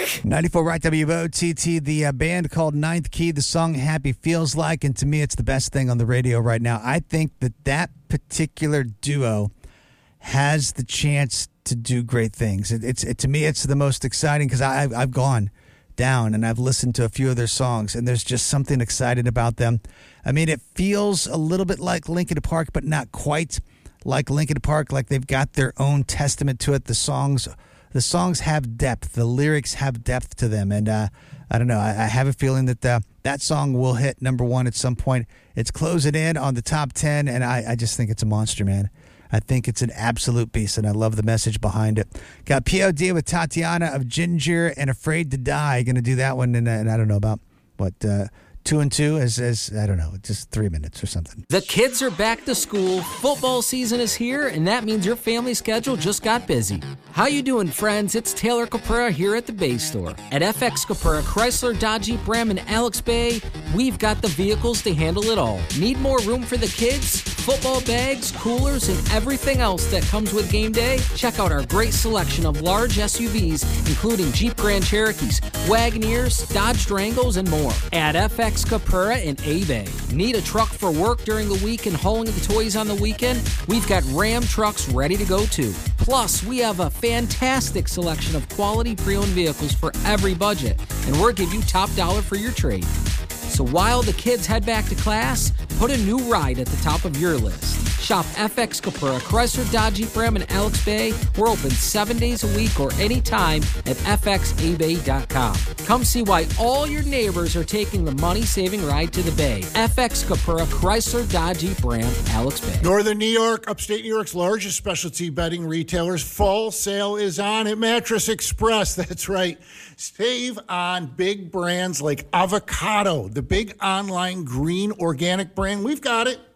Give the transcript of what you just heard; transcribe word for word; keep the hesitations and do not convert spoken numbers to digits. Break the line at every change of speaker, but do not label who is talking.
ninety-four Rock W O T T, the uh, band called Ninth Key, the song Happy Feels Like, and to me it's the best thing on the radio right now. I think that that particular duo has the chance to do great things. It, it's it, to me it's the most exciting because I've, I've gone down and I've listened to a few of their songs and there's just something exciting about them. I mean, it feels a little bit like Linkin Park, but not quite like Linkin Park, like they've got their own testament to it. The songs the songs have depth. The lyrics have depth to them. And uh, I don't know, I, I have a feeling that uh, that song will hit number one at some point. It's closing in on the top ten, and I, I just think it's a monster, man. I think it's an absolute beast, and I love the message behind it. Got P O D with Tatiana of Ginger and Afraid to Die. Going to do that one in, uh, in, I don't know, about, what, uh, two and two as, as, I don't know, just three minutes or something.
The kids are back to school, football season is here, and that means your family schedule just got busy. How you doing, friends? It's Taylor Capura here at the Bay Store. At F X Capura, Chrysler, Dodge, Jeep, Ram, and Alex Bay, we've got the vehicles to handle it all. Need more room for the kids? Football bags, coolers, and everything else that comes with game day? Check out our great selection of large S U Vs, including Jeep Grand Cherokees, Wagoneers, Dodge Durangos, and more. At F X Capura in A-Bay. Need a truck for work during the week and hauling the toys on the weekend? We've got Ram trucks ready to go too. Plus, we have a fantastic selection of quality pre-owned vehicles for every budget, and we'll give you top dollar for your trade. So while the kids head back to class, put a new ride at the top of your list. Shop F X Capura, Chrysler, Dodge, Jeep, Ram, and Alex Bay. We're open seven days a week or anytime at F X A bay dot com. Come see why all your neighbors are taking the money-saving ride to the Bay. F X Capura, Chrysler, Dodge, Jeep, Ram, Alex Bay.
Northern New York, upstate New York's largest specialty bedding retailers. Fall sale is on at Mattress Express. That's right. Save on big brands like Avocado, the big online green organic brand. We've got it.